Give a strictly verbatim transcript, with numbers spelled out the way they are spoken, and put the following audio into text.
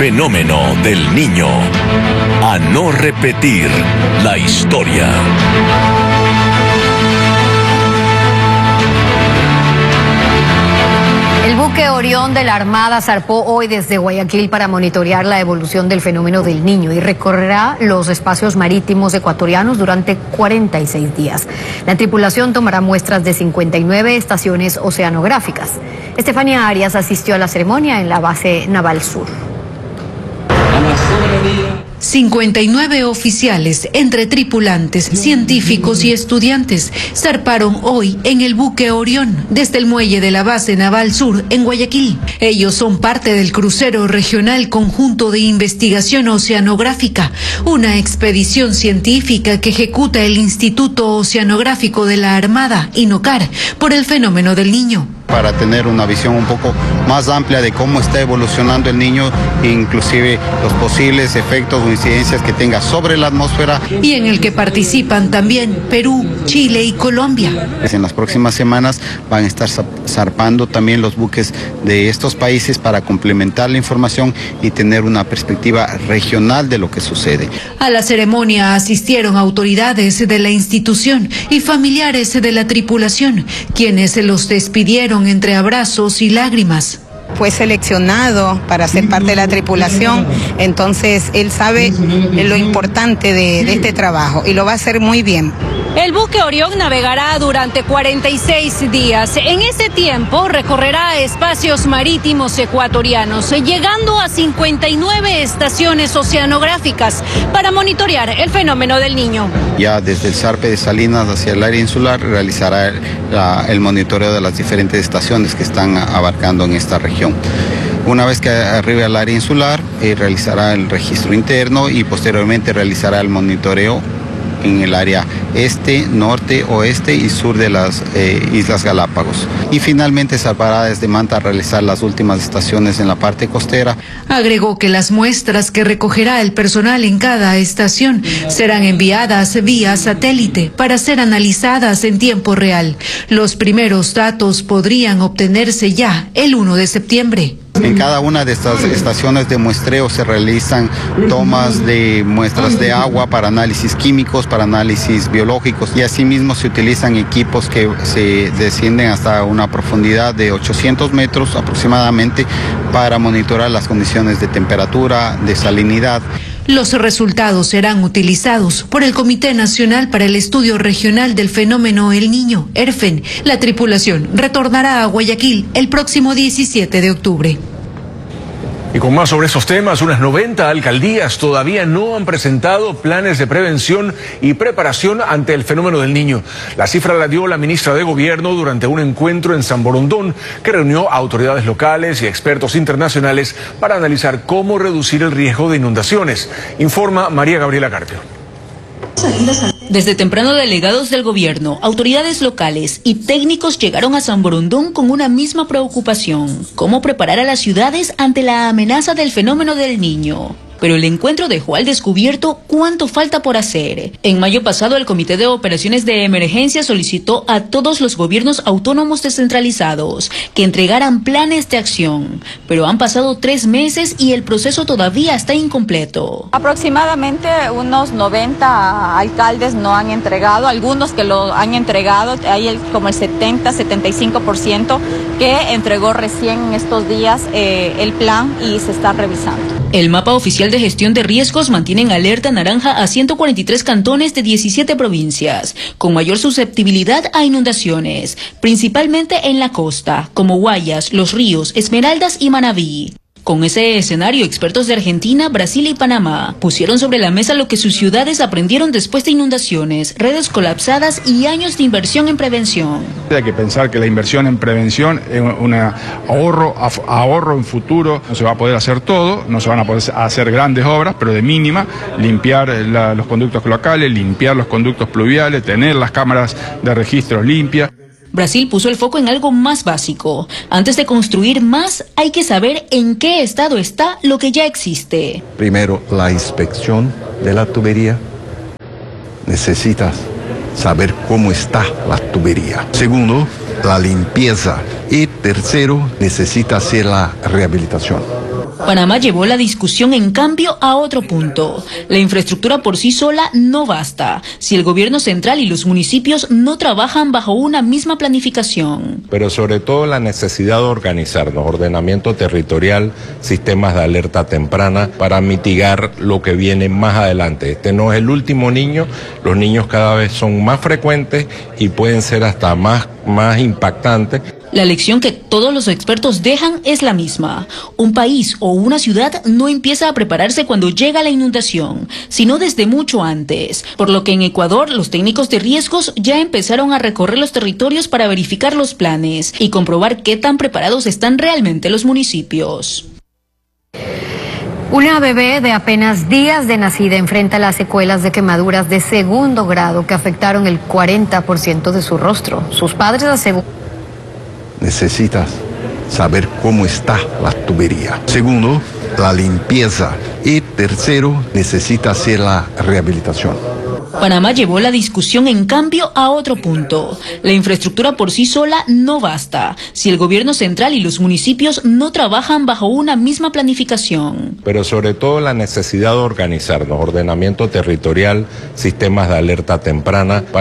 Fenómeno del Niño. A no repetir la historia. El buque Orión de la Armada zarpó hoy desde Guayaquil para monitorear la evolución del fenómeno del Niño y recorrerá los espacios marítimos ecuatorianos durante cuarenta y seis días. La tripulación tomará muestras de cincuenta y nueve estaciones oceanográficas. Estefanía Arias asistió a la ceremonia en la base Naval Sur. cincuenta y nueve oficiales, entre tripulantes, científicos y estudiantes, zarparon hoy en el buque Orión desde el muelle de la base Naval Sur en Guayaquil. Ellos son parte del crucero regional Conjunto de Investigación Oceanográfica, una expedición científica que ejecuta el Instituto Oceanográfico de la Armada, INOCAR, por el fenómeno del Niño. Para tener una visión un poco más amplia de cómo está evolucionando el Niño, inclusive los posibles efectos o incidencias que tenga sobre la atmósfera. Y en el que participan también Perú, Chile y Colombia. En las próximas semanas van a estar zarpando también los buques de estos países para complementar la información y tener una perspectiva regional de lo que sucede. A la ceremonia asistieron autoridades de la institución y familiares de la tripulación, quienes se los despidieron entre abrazos y lágrimas. Fue seleccionado para ser parte de la tripulación, entonces él sabe lo importante de, de este trabajo y lo va a hacer muy bien. El buque Orión navegará durante cuarenta y seis días. En ese tiempo recorrerá espacios marítimos ecuatorianos, llegando a cincuenta y nueve estaciones oceanográficas para monitorear el fenómeno del Niño. Ya desde el zarpe de Salinas hacia el área insular realizará el, la, el monitoreo de las diferentes estaciones que están abarcando en esta región. Una vez que arribe al área insular, eh, realizará el registro interno y posteriormente realizará el monitoreo en el área este, norte, oeste y sur de las eh, Islas Galápagos. Y finalmente zarpará desde Manta a realizar las últimas estaciones en la parte costera. Agregó que las muestras que recogerá el personal en cada estación serán enviadas vía satélite para ser analizadas en tiempo real. Los primeros datos podrían obtenerse ya el uno de septiembre. En cada una de estas estaciones de muestreo se realizan tomas de muestras de agua para análisis químicos, para análisis biológicos, y asimismo se utilizan equipos que se descienden hasta una profundidad de ochocientos metros aproximadamente para monitorar las condiciones de temperatura, de salinidad. Los resultados serán utilizados por el Comité Nacional para el Estudio Regional del Fenómeno El Niño, ERFEN. La tripulación retornará a Guayaquil el próximo diecisiete de octubre. Y con más sobre esos temas, unas noventa alcaldías todavía no han presentado planes de prevención y preparación ante el fenómeno del Niño. La cifra la dio la ministra de Gobierno durante un encuentro en San Borondón que reunió a autoridades locales y expertos internacionales para analizar cómo reducir el riesgo de inundaciones. Informa María Gabriela Carpio. Desde temprano, delegados del gobierno, autoridades locales y técnicos llegaron a San Borondón con una misma preocupación: cómo preparar a las ciudades ante la amenaza del fenómeno del Niño. Pero el encuentro dejó al descubierto cuánto falta por hacer. En mayo pasado, el Comité de Operaciones de Emergencia solicitó a todos los gobiernos autónomos descentralizados que entregaran planes de acción. Pero han pasado tres meses y el proceso todavía está incompleto. Aproximadamente unos noventa alcaldes no han entregado, algunos que lo han entregado, hay el, como el setenta, setenta y cinco por ciento que entregó recién en estos días eh, el plan y se está revisando. El mapa oficial de gestión de riesgos mantiene en alerta naranja a ciento cuarenta y tres cantones de diecisiete provincias, con mayor susceptibilidad a inundaciones, principalmente en la costa, como Guayas, Los Ríos, Esmeraldas y Manabí. Con ese escenario, expertos de Argentina, Brasil y Panamá pusieron sobre la mesa lo que sus ciudades aprendieron después de inundaciones, redes colapsadas y años de inversión en prevención. Hay que pensar que la inversión en prevención es un ahorro, ahorro en futuro. No se va a poder hacer todo, no se van a poder hacer grandes obras, pero de mínima, limpiar la, los conductos cloacales, limpiar los conductos pluviales, tener las cámaras de registro limpias. Brasil puso el foco en algo más básico. Antes de construir más, hay que saber en qué estado está lo que ya existe. Primero, la inspección de la tubería. Necesitas saber cómo está la tubería. Segundo, la limpieza. Y tercero, necesita hacer la rehabilitación. Panamá llevó la discusión, en cambio, a otro punto. La infraestructura por sí sola no basta si el gobierno central y los municipios no trabajan bajo una misma planificación. Pero sobre todo la necesidad de organizarnos, ordenamiento territorial, sistemas de alerta temprana para mitigar lo que viene más adelante. Este no es el último niño, los niños cada vez son más frecuentes y pueden ser hasta más, más impactantes. La lección que todos los expertos dejan es la misma. Un país o una ciudad no empieza a prepararse cuando llega la inundación, sino desde mucho antes. Por lo que en Ecuador los técnicos de riesgos ya empezaron a recorrer los territorios para verificar los planes y comprobar qué tan preparados están realmente los municipios. Una bebé de apenas días de nacida enfrenta las secuelas de quemaduras de segundo grado que afectaron el cuarenta por ciento de su rostro. Sus padres aseguran. Necesitas saber cómo está la tubería. Segundo, la limpieza. Y tercero, necesita hacer la rehabilitación. Panamá llevó la discusión, en cambio, a otro punto. La infraestructura por sí sola no basta si el gobierno central y los municipios no trabajan bajo una misma planificación. Pero sobre todo la necesidad de organizarnos, ordenamiento territorial, sistemas de alerta temprana.